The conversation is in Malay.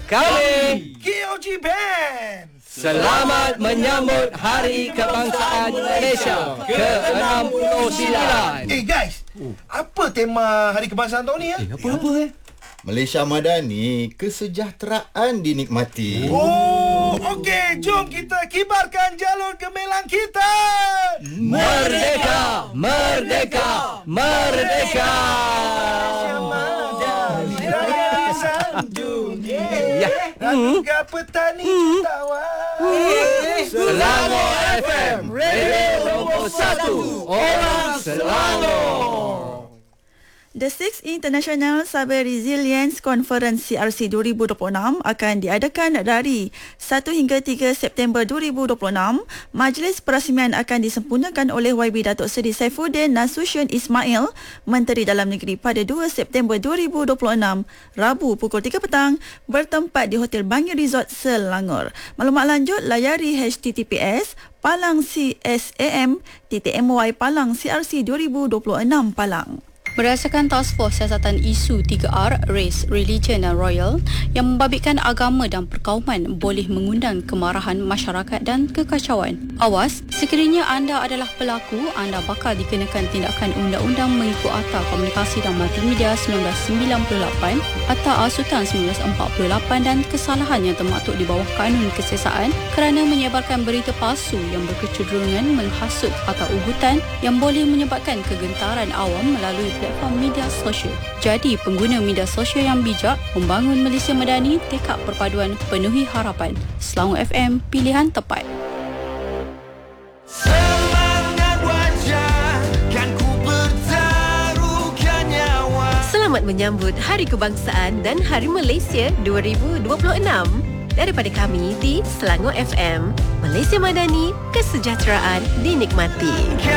Kami KOG Band selamat menyambut Hari Kebangsaan Malaysia ke-69. guys, apa tema Hari Kebangsaan tahun ni ya? Apa? Malaysia Madani, kesejahteraan dinikmati. Oh, okey, jom kita kibarkan jalur gemilang kita. Merdeka, merdeka, merdeka. Raya sanjung, raga petani jutawan. Selangor FM, Radio nombor 1, orang Selangor. The 6th International Cyber Resilience Conference CRC 2026 akan diadakan dari 1 hingga 3 September 2026. Majlis perasmian akan disempurnakan oleh YB Datuk Seri Saifuddin Nasution Ismail, Menteri Dalam Negeri pada 2 September 2026, Rabu pukul 3 petang, bertempat di Hotel Bangi Resort Selangor. Maklumat lanjut layari https palangcsam.my Palang CRC 2026 Palang. Berdasarkan Task Force Siasatan Isu 3R, Race, Religion dan Royal yang membabitkan agama dan perkauman boleh mengundang kemarahan masyarakat dan kekacauan. Awas, sekiranya anda adalah pelaku, anda bakal dikenakan tindakan Undang-Undang mengikut Akta Komunikasi dan Multimedia 1998, Akta Asutan 1948 dan kesalahan yang termaktub di bawah Kanun Kesiasaan kerana menyebarkan berita palsu yang berkecenderungan menghasut atau ugutan yang boleh menyebabkan kegentaran awam melalui platform media sosial. Jadi, pengguna media sosial yang bijak membangun Malaysia Madani, tekad perpaduan penuhi harapan. Selangor FM, pilihan tepat. Semangat wajah kan ku bertaruhkan nyawa. Selamat menyambut Hari Kebangsaan dan Hari Malaysia 2026 daripada kami di Selangor FM. Malaysia Madani, kesejahteraan dinikmati.